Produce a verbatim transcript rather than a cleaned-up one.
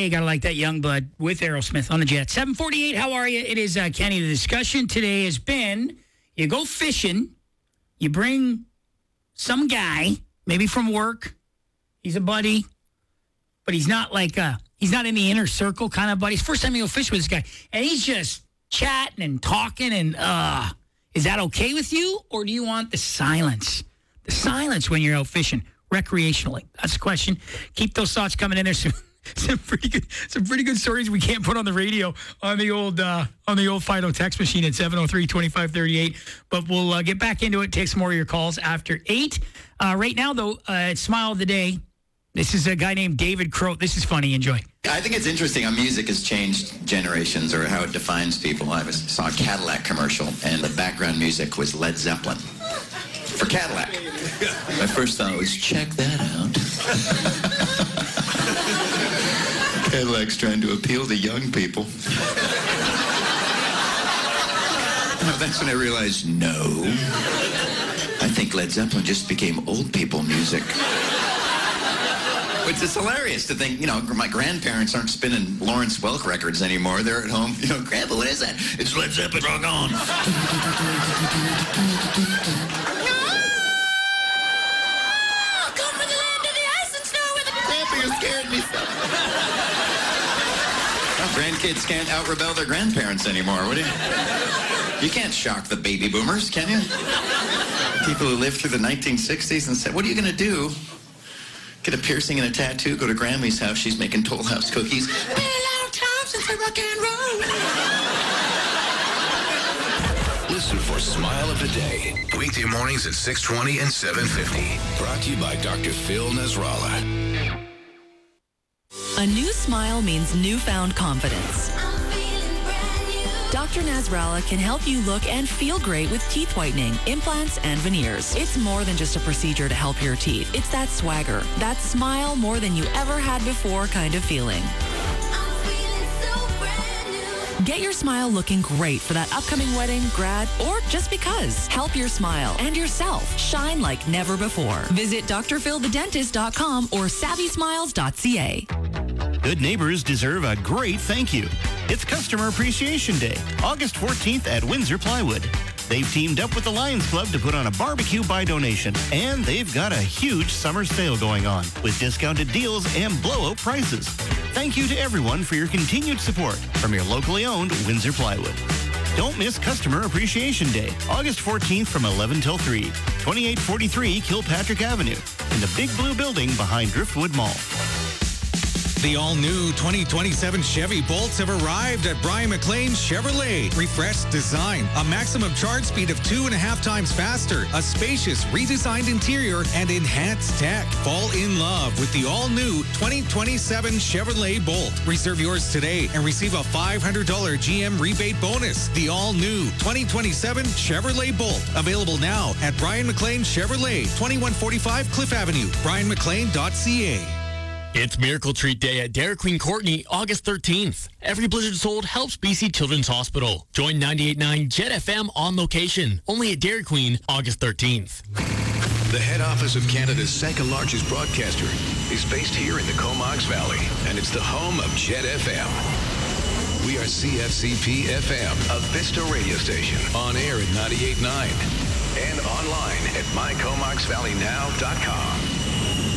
Hey, gotta like that young blood with Aerosmith on the Jet. seven forty-eight, how are you? It is uh, Kenny. The discussion today has been, you go fishing, you bring some guy, maybe from work, he's a buddy, but he's not like, uh, he's not in the inner circle kind of buddy. It's the first time you go fishing with this guy, and he's just chatting and talking, and uh, is that okay with you, or do you want the silence? The silence when you're out fishing recreationally. That's the question. Keep those thoughts coming in there. Some, some pretty good, some pretty good stories we can't put on the radio on the old uh, on the old Fido text machine at seven oh three, twenty-five thirty-eight. But we'll uh, get back into it. Take some more of your calls after eight. Uh, right now, though, uh, it's Smile of the Day. This is a guy named David Crow. This is funny. Enjoy. I think it's interesting how music has changed generations or how it defines people. I was, saw a Cadillac commercial, and the background music was Led Zeppelin for Cadillac. My first thought was, check that out. Cadillac's trying to appeal to young people. That's when I realized, no. I think Led Zeppelin just became old people music. Which is hilarious to think, you know, my grandparents aren't spinning Lawrence Welk records anymore. They're at home, you know, Grandpa, what is that? It's Led Zeppelin, rock on. Grandpa, you scared me so. Well, grandkids can't out-rebel their grandparents anymore, would you? You can't shock the baby boomers, can you? People who lived through the nineteen sixties and said, what are you going to do? Get a piercing and a tattoo, go to Grammy's house, she's making Toll House cookies. Been a long time since I rock and roll. Listen for Smile of the Day. Weekday mornings at six twenty and seven fifty. Brought to you by Doctor Phil Nasrallah. A new smile means newfound confidence. Doctor Nasrallah can help you look and feel great with teeth whitening, implants, and veneers. It's more than just a procedure to help your teeth. It's that swagger, that smile more than you ever had before kind of feeling. Get your smile looking great for that upcoming wedding, grad, or just because. Help your smile and yourself shine like never before. Visit D R phil the dentist dot com or savvy smiles dot c a. Good neighbors deserve a great thank you. It's Customer Appreciation Day, August fourteenth at Windsor Plywood. They've teamed up with the Lions Club to put on a barbecue by donation, and they've got a huge summer sale going on with discounted deals and blowout prices. Thank you to everyone for your continued support from your locally owned Windsor Plywood. Don't miss Customer Appreciation Day, August fourteenth from eleven till three, twenty-eight forty-three Kilpatrick Avenue, in the Big Blue Building behind Driftwood Mall. The all-new twenty twenty-seven Chevy Bolts have arrived at Brian McLean Chevrolet. Refreshed design, a maximum charge speed of two and a half times faster, a spacious, redesigned interior, and enhanced tech. Fall in love with the all-new twenty twenty-seven Chevrolet Bolt. Reserve yours today and receive a five hundred dollars G M rebate bonus. The all-new twenty twenty-seven Chevrolet Bolt. Available now at Brian McLean Chevrolet, twenty-one forty-five Cliff Avenue, brian mclean dot c a. It's Miracle Treat Day at Dairy Queen Courtney, August thirteenth. Every Blizzard sold helps B C Children's Hospital. Join ninety-eight point nine Jet F M on location. Only at Dairy Queen, August thirteenth. The head office of Canada's second largest broadcaster is based here in the Comox Valley, and it's the home of Jet F M. We are C F C P F M, a Vista radio station, on air at ninety-eight point nine and online at my comox valley now dot com.